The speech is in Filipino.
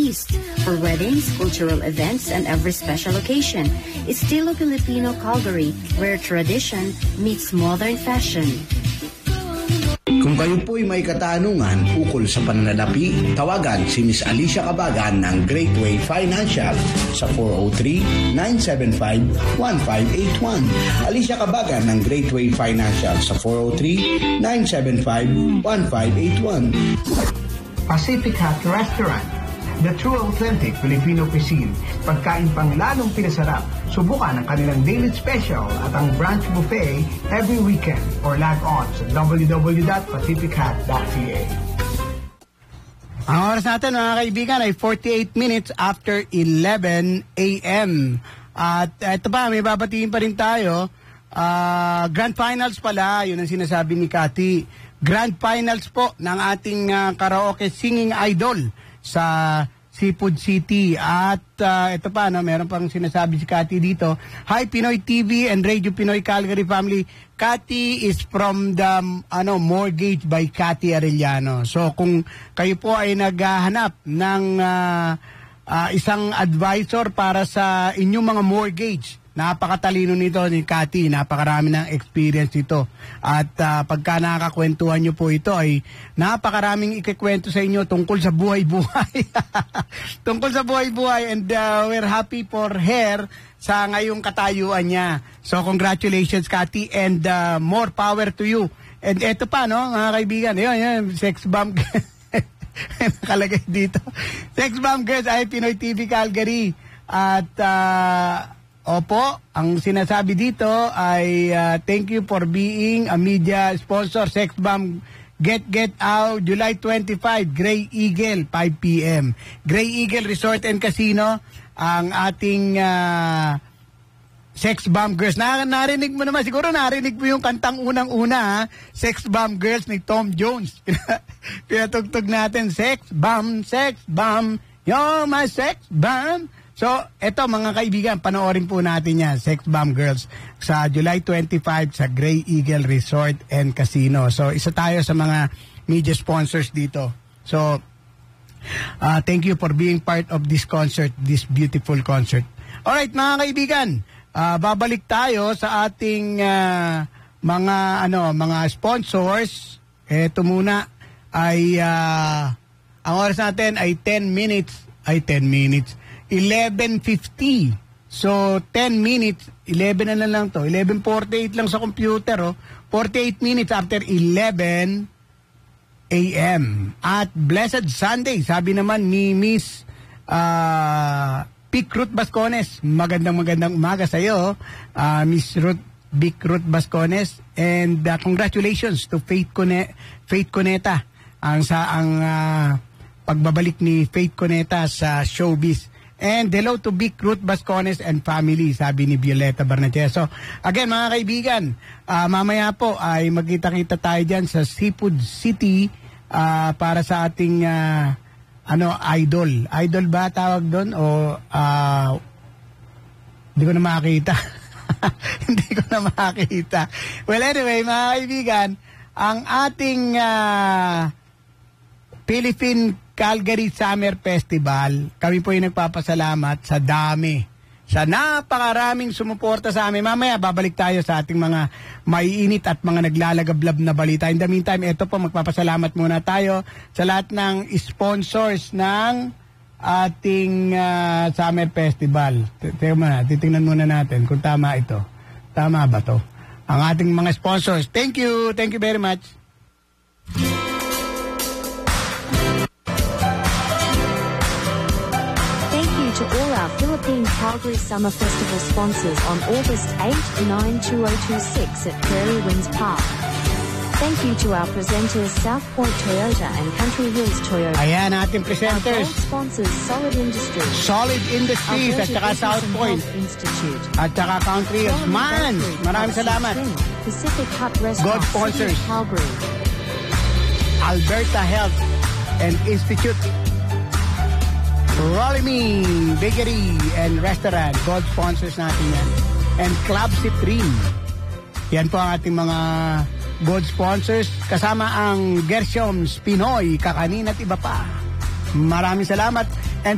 East for weddings, cultural events, and every special occasion. Estilo Filipino Calgary, where tradition meets modern fashion. Kung kayo po'y may katanungan ukol sa pananalapi, tawagan si Miss Alicia Cabagan ng Great Way Financial sa 403-975-1581. Alicia Cabagan ng Great Way Financial sa 403-975-1581. Pacific Hut Restaurant, the true authentic Filipino cuisine. Pagkain pang lalong pinasarap. Subukan ang kanilang daily special at ang brunch buffet every weekend or log on sa www.pacifichut.ca. Ang oras natin mga kaibigan ay 48 minutes after 11 a.m. At ito pa, may babatiin pa rin tayo. Grand Finals pala, yun ang sinasabi ni Cathy. Grand Finals po ng ating karaoke singing idol sa Seafood City. At ito pa, meron pang sinasabi si Cathy dito. Hi Pinoy TV and Radio Pinoy Calgary family. Cathy is from the Mortgage by Cathy Arellano. So kung kayo po ay naghahanap ng isang advisor para sa inyong mga mortgage, napakatalino nito ni Cathy, napakarami ng experience ito. At pagka nakakakwentuhan nyo po ito ay napakaraming ikikwento sa inyo tungkol sa buhay-buhay. Tungkol sa buhay-buhay, and we're happy for her sa ngayong katayuan niya. So congratulations Cathy, and more power to you. And eto pa mga kaibigan, yun, sex bomb nakalagay dito. Sex bomb girls ay Pinoy TV Calgary. At opo, ang sinasabi dito ay thank you for being a media sponsor. Sex Bomb Get Out, July 25, Grey Eagle, 5 p.m. Grey Eagle Resort and Casino, ang ating Sex Bomb Girls. Narinig mo naman, siguro narinig mo yung kantang unang-una, Sex Bomb Girls ni Tom Jones. Pinatugtog natin, Sex Bomb, you're my Sex Bomb. So, eto mga kaibigan, panoorin po natin yan, Sex Bomb Girls, sa July 25 sa Grey Eagle Resort and Casino. So, isa tayo sa mga media sponsors dito. So, thank you for being part of this concert, this beautiful concert. Alright, mga kaibigan, babalik tayo sa ating mga sponsors. Eto muna ay, ang oras natin ay 10 minutes, 11:50. So, 10 minutes, 11 na lang to. 11:48 lang sa computer, 48 minutes after 11 a.m. At Blessed Sunday, sabi naman ni Miss Pic Ruth Bascones. Magandang umaga sa iyo, Miss Pic Ruth Bascones. And congratulations to Faith Cuneta. Ang pagbabalik ni Faith Cuneta sa showbiz. And hello to Big Ruth Bascones and family, sabi ni Violeta Barnachea. So, again, mga kaibigan, mamaya po ay magkita-kita tayo dyan sa Seafood City para sa ating idol. Idol ba tawag doon? O hindi ko na makita. Hindi ko na makita. Well, anyway, mga kaibigan, ang ating Philippine Calgary Summer Festival, kami po yung nagpapasalamat sa dami, sa napakaraming sumuporta sa amin. Mamaya babalik tayo sa ating mga maiinit at mga naglalagablab na balita. In the meantime, ito po, magpapasalamat muna tayo sa lahat ng sponsors ng ating Summer Festival. Titingnan muna natin kung tama ito. Tama ba to? Ang ating mga sponsors. Thank you very much. To all our Philippine Calgary Summer Festival sponsors on August 8, 9, 2026 at Prairie Winds Park. Thank you to our presenters South Point Toyota and Country Hills Toyota. Ayan ating presenters. Our sponsors Solid Industries. Solid Industries at saka South Point Institute. At saka Country Hills. Man, maraming salamat. Pacific Hut Restaurant. God sponsors. Calgary. Alberta Health and Institute. Rolly Bakery and Restaurant, gold sponsors natin yan. And Club Citrine. Yan po ang ating mga gold sponsors. Kasama ang Gershom's Pinoy, Kakanin at iba pa. Maraming salamat.